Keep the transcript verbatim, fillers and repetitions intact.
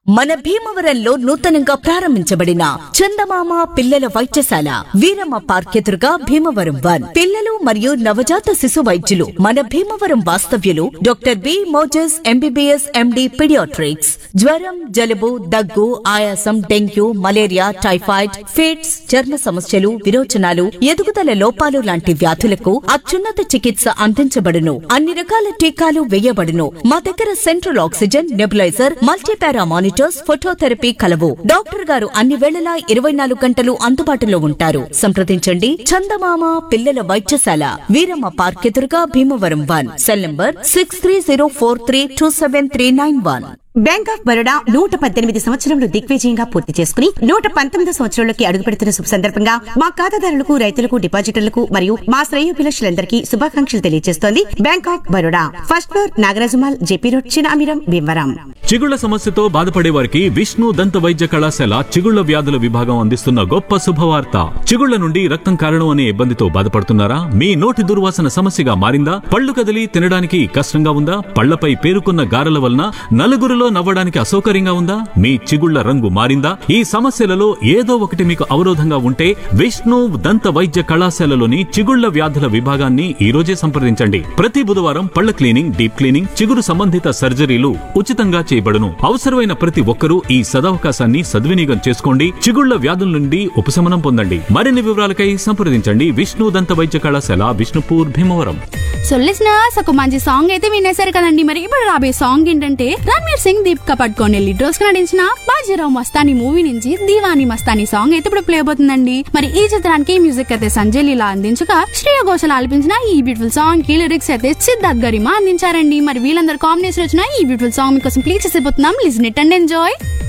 మన భీమవరంలో నూతనంగా ప్రారంభించబడిన చందమామ పిల్లల వైద్యశాల వీరమ్మ పార్క్ ఎదురుగా భీమవరం వన్ పిల్లలు మరియు నవజాత శిశు వైద్యులు మన భీమవరం వాస్తవ్యులు doctor B Moses MBBS MD paediatrics జ్వరం జలుబు దగ్గు ఆయాసం డెంగ్యూ మలేరియా టైఫాయిడ్ ఫిట్స్ చర్మ సమస్యలు విరోచనాలు ఎదుగుదల లోపాలు లాంటి వ్యాధులకు అత్యున్నత చికిత్స అందించబడును అన్ని రకాల టీకాలు వేయబడును మా దగ్గర central oxygen nebuliser multipara monitor phototherapy కలవు డాక్టర్ గారు అన్ని వేళలా ఇరవై నాలుగు గంటలు అందుబాటులో ఉంటారు. సంప్రదించండి చందమామ పిల్లల వైద్యశాల వీరమ్మ పార్క్ ఎదురుగా Bhimavaram one cell number six three zero four three two seven three nine one. Bank of Baroda నూట పద్దెనిమిది సంవత్సరంలో దిగ్విజయంగా పూర్తి చేసుకుని నూట పంతొమ్మిది సంవత్సరంలోకి అడుగుపెడుతున్న శుభ సందర్భంగా మా ఖాతాదారులకు రైతులకు డిపాజిటర్లకు మరియు మా శ్రేయోభిలాషులందరికీ శుభాకాంక్షలు తెలియజేస్తోంది bank of Baroda. First floor Nagaraja Mall JP road Chinamiram Bhimavaram. చిగుళ్ల సమస్యతో బాధపడే వారికి విష్ణు దంత వైద్య కళాశాల చిగుళ్ల వ్యాధుల విభాగం అందిస్తున్న గొప్ప శుభవార్త. చిగుళ్ల నుండి రక్తం కారణం అనే ఇబ్బందితో బాధపడుతున్నారా? మీ నోటి దుర్వాసన సమస్యగా మారిందా? పళ్లు కదిలి తినడానికి కష్టంగా ఉందా? పళ్లపై పేరుకున్న గారెల వలన నలుగురిలో నవ్వడానికి అసౌకర్యంగా ఉందా? మీ చిగుళ్ల రంగు మారిందా? ఈ సమస్యలలో ఏదో ఒకటి మీకు అవరోధంగా ఉంటే విష్ణు దంత వైద్య కళాశాలలోని చిగుళ్ల వ్యాధుల విభాగాన్ని ఈ రోజే సంప్రదించండి. ప్రతి బుధవారం పళ్ల క్లీనింగ్, డీప్ క్లీనింగ్, చిగురు సంబంధిత సర్జరీలు ఉచితంగా చేయబడును. అవసరమైన ప్రతి ఒక్కరూ ఈ సదవకాశాన్ని సద్వినియోగం చేసుకోండి. చిగుళ్ల వ్యాధుల నుండి ఉపశమనం పొందండి. మరిన్ని వివరాలకై సంప్రదించండి విష్ణు దంత వైద్య కళాశాల, విష్ణుపూర్, భీమవరం. సో లిసనర్స్, ఒక మంచి సాంగ్ అయితే వినేశారు కదండి. మరి ఇప్పుడు రాబోయే సాంగ్ ఏంటంటే రణ్వీర్ సింగ్, దీపికా పడుకోని లీడ్ రోల్స్ నటించిన బాజీరావ్ మస్తానీ మూవీ నుంచి దీవాని మస్తానీ సాంగ్ అయితే ఇప్పుడు ప్లే అవుతుందండి. మరి ఈ చిత్రానికి మ్యూజిక్ అయితే సంజయ్ లీలా అందించగా శ్రేయ ఘోషల్ ఆలపించిన ఈ బ్యూటిఫుల్ సాంగ్ కి లిరిక్స్ అయితే సిద్ధార్థ్ గరిమా అందించారండి. మరి వీళ్ళందరూ కాంబినేషన్ వచ్చిన ఈ బ్యూటిఫుల్ సాంగ్ మీకోసం please చేసిపోతున్నాం. Listen it and enjoy.